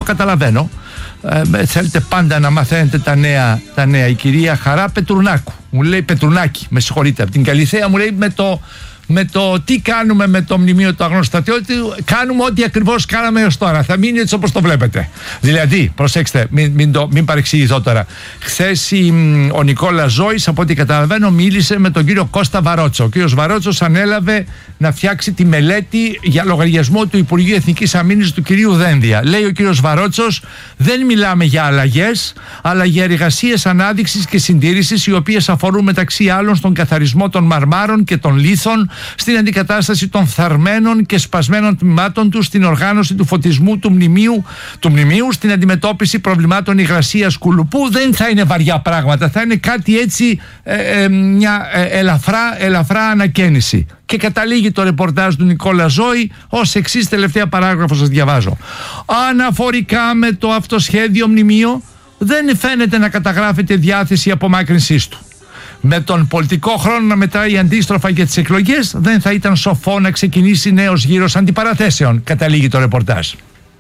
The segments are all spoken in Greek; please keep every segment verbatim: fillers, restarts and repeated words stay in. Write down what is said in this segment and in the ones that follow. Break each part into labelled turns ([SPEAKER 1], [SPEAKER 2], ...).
[SPEAKER 1] καταλαβαίνω. Ε, θέλετε πάντα να μαθαίνετε τα νέα, τα νέα. Η κυρία Χαρά Πετρουνάκου μου λέει, Πετρουνάκη, με συγχωρείτε, από την Καλιθέα, μου λέει με το, με το τι κάνουμε με το μνημείο του αγνώστου στρατιώτη, κάνουμε ό,τι ακριβώς κάναμε έως τώρα. Θα μείνει έτσι όπως το βλέπετε. Δηλαδή, προσέξτε, μην, μην, το, μην παρεξηγηθώ τώρα. Χθες ο Νικόλας Ζώης, από ό,τι καταλαβαίνω, μίλησε με τον κύριο Κώστα Βαρότσο. Ο κύριος Βαρότσος ανέλαβε να φτιάξει τη μελέτη για λογαριασμό του Υπουργείου Εθνικής Αμήνης του κυρίου Δένδια. Λέει ο κύριος Βαρότσος, δεν μιλάμε για αλλαγές, αλλά για εργασίες ανάδειξης και συντήρησης, οι οποίες αφορούν μεταξύ άλλων στον καθαρισμό των μαρμάρων και των λίθων, στην αντικατάσταση των θαρμένων και σπασμένων τμήματων του, στην οργάνωση του φωτισμού του μνημείου, του μνημείου, στην αντιμετώπιση προβλημάτων υγρασίας κουλουπού. Δεν θα είναι βαριά πράγματα, θα είναι κάτι έτσι, ε, ε, μια ε, ελαφρά, ελαφρά ανακαίνιση. Και καταλήγει το ρεπορτάζ του Νικόλα Ζώη ως εξής, τελευταία παράγραφο σας διαβάζω. Αναφορικά με το αυτοσχέδιο μνημείο, δεν φαίνεται να καταγράφεται διάθεση απομάκρυνσής του. Με τον πολιτικό χρόνο να μετράει αντίστροφα για τις εκλογές, δεν θα ήταν σοφό να ξεκινήσει νέος γύρος αντιπαραθέσεων, καταλήγει το ρεπορτάζ.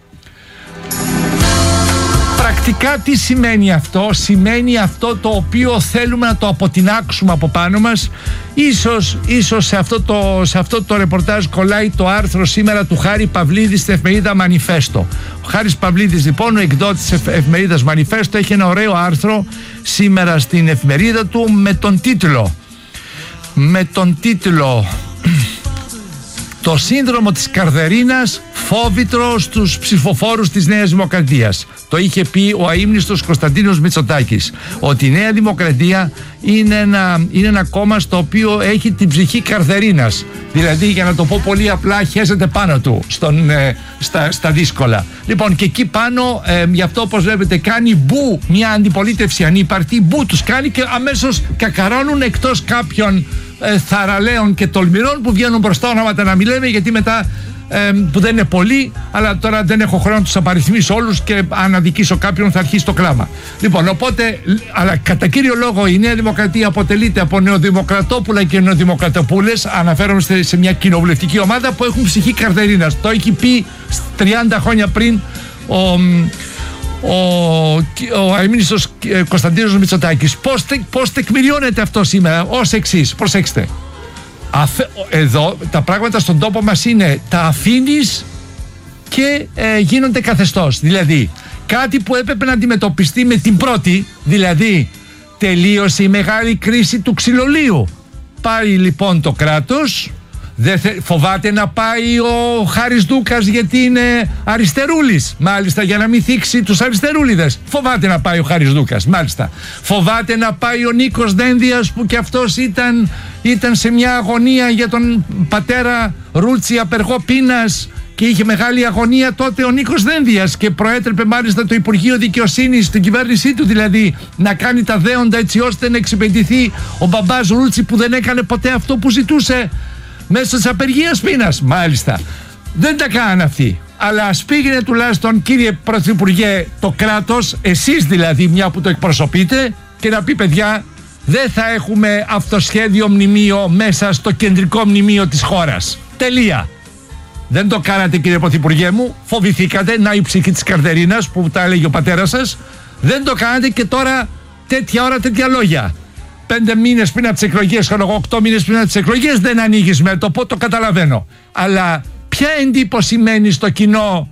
[SPEAKER 1] Πρακτικά τι σημαίνει αυτό? Σημαίνει αυτό το οποίο θέλουμε να το αποτινάξουμε από πάνω μας. Ίσως, ίσως σε, αυτό το, σε αυτό το ρεπορτάζ κολλάει το άρθρο σήμερα του Χάρη Παυλίδη στην εφημερίδα Μανιφέστο. Ο Χάρης Παυλίδης, λοιπόν, ο εκδότης της εφημερίδας Μανιφέστο, έχει ένα ωραίο άρθρο σήμερα στην εφημερίδα του με τον τίτλο με τον τίτλο «Το σύνδρομο της Καρδερίνας, φόβητρο στους ψηφοφόρους της Νέας Δημοκρατίας». Το είχε πει ο αείμνηστος Κωνσταντίνος Μητσοτάκης, ότι η Νέα Δημοκρατία είναι ένα, είναι ένα κόμμα στο οποίο έχει την ψυχή καρδερίνας. Δηλαδή, για να το πω πολύ απλά, χέζεται πάνω του στον, ε, στα, στα δύσκολα. Λοιπόν, και εκεί πάνω, ε, γι' αυτό όπως βλέπετε, κάνει μπου μια αντιπολίτευση ανύπαρτη, μπου τους κάνει και αμέσως κακαρώνουν, εκτός κάποιων ε, θαραλέων και τολμηρών που βγαίνουν προς τα όνοματα να μιλάμε, γιατί μετά Ε, που δεν είναι πολλοί, αλλά τώρα δεν έχω χρόνο να τους απαριθμίσω όλους και αν αδικήσω κάποιον θα αρχίσει το κλάμα. Λοιπόν, οπότε, αλλά κατά κύριο λόγο η Νέα Δημοκρατία αποτελείται από νεοδημοκρατόπουλα και νεοδημοκρατοπούλες. Αναφέρομαι σε, σε μια κοινοβουλευτική ομάδα που έχουν ψυχή καρδερίνας. Το έχει πει τριάντα χρόνια πριν ο, ο, ο αείμνηστος Κωνσταντίνος Μητσοτάκης. Πώς, πώς τεκμηριώνεται αυτό σήμερα? Ως εξής, προσέξτε. Αφε, εδώ τα πράγματα στον τόπο μας είναι τα αφήνεις και ε, γίνονται καθεστώς. Δηλαδή κάτι που έπρεπε να αντιμετωπιστεί με την πρώτη, δηλαδή τελείωσε η μεγάλη κρίση του ξυλολίου. Πάει λοιπόν το κράτος, δεν θε, φοβάται να πάει ο Χάρης Ντούκας γιατί είναι αριστερούλης, μάλιστα, για να μην θίξει τους αριστερούλιδες. Φοβάται να πάει ο Χάρης Ντούκας, μάλιστα. Φοβάται να πάει ο Νίκος Δένδιας, που κι αυτός ήταν, ήταν σε μια αγωνία για τον πατέρα Ρούτσι, απεργό πείνας, και είχε μεγάλη αγωνία τότε ο Νίκος Δένδιας και προέτρεπε μάλιστα το Υπουργείο Δικαιοσύνης στην κυβέρνησή του, δηλαδή να κάνει τα δέοντα έτσι ώστε να εξυπηρετηθεί ο μπαμπάς Ρούτσι, που δεν έκανε ποτέ αυτό που ζητούσε μέσω της απεργίας πείνας. Μάλιστα, δεν τα κάνανε αυτοί. Αλλά ας πήγαινε τουλάχιστον, κύριε Πρωθυπουργέ, το κράτος, εσείς δηλαδή, μια που το εκπροσωπείτε, και να πει, παιδιά, δεν θα έχουμε αυτοσχέδιο μνημείο μέσα στο κεντρικό μνημείο της χώρας. Τελεία. Δεν το κάνατε, κύριε Πρωθυπουργέ μου, φοβηθήκατε, να η ψυχή της καρδερίνας που τα έλεγε ο πατέρας σας. Δεν το κάνατε και τώρα τέτοια ώρα τέτοια λόγια. Πέντε μήνες πριν από τις εκλογές, οκτώ μήνες πριν από τις εκλογές, δεν ανοίγεις μέτωπο, το καταλαβαίνω. Αλλά ποια εντύπωση μένει στο κοινό?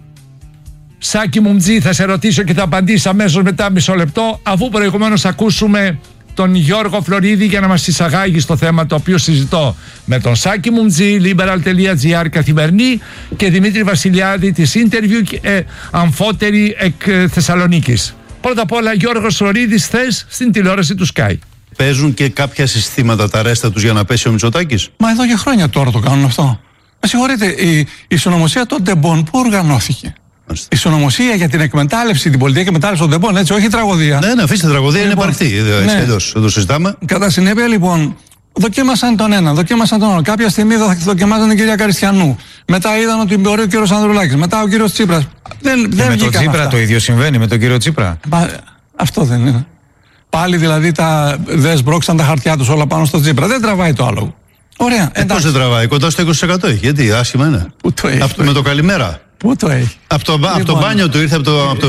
[SPEAKER 1] Σάκη Μουμτζή, θα σε ρωτήσω και θα απαντήσω αμέσως μετά, μισό λεπτό, αφού προηγουμένως ακούσουμε τον Γιώργο Φλωρίδη για να μας εισαγάγει στο θέμα το οποίο συζητώ με τον Σάκη Μουμτζή, liberal τελεία gr καθημερινή, και Δημήτρη Βασιλιάδη της Interview, ε, αμφότερη εκ ε, Θεσσαλονίκης. Πρώτα απ' όλα, Γιώργος Φλωρίδης, θες στην τηλεόραση του Sky.
[SPEAKER 2] Παίζουν και κάποια συστήματα τα ρέστα τους για να πέσει ο Μητσοτάκης?
[SPEAKER 3] Μα εδώ και χρόνια τώρα το κάνουν αυτό. Με συγχωρείτε, η, η συνωμοσία των τεμπών που οργανώθηκε? Μάλιστα. Η συνωμοσία για την εκμετάλλευση, την πολιτική εκμετάλλευση των τεμπών, έτσι, όχι τραγωδία.
[SPEAKER 2] Ναι, ναι, αφήστε τραγωδία, λοιπόν, είναι υπαρκτή.
[SPEAKER 3] Ναι.
[SPEAKER 2] Αλλιώς, δεν το συζητάμε.
[SPEAKER 3] Κατά συνέπεια, λοιπόν, δοκίμασαν τον ένα, δοκίμασαν τον άλλο. Κάποια στιγμή δοκιμάζαν την κυρία Καριστιανού. Μετά είδαν ότι μπορεί ο κύριος Ανδρουλάκης. Μετά ο κύριος Τσίπρας. Δεν, δεν
[SPEAKER 4] με τον Τσίπρα αυτά. Το ίδιο συμβαίνει με τον κύριο Τσίπρα.
[SPEAKER 3] Μα, αυτό δεν είναι? Πάλι δηλαδή τα δεν σμπρώξαν τα χαρτιά τους όλα πάνω στο Τσίπρα. Δεν τραβάει το άλογο. Ωραία.
[SPEAKER 2] Ε, πώς δεν τραβάει? Κοντά στο είκοσι τοις εκατό έχει. Γιατί άσχημα είναι.
[SPEAKER 3] Πού το έχει?
[SPEAKER 2] Αυτό, με το καλημέρα.
[SPEAKER 3] Πού το έχει?
[SPEAKER 2] Από το,
[SPEAKER 3] λοιπόν,
[SPEAKER 2] το μπάνιο του ήρθε από το, από το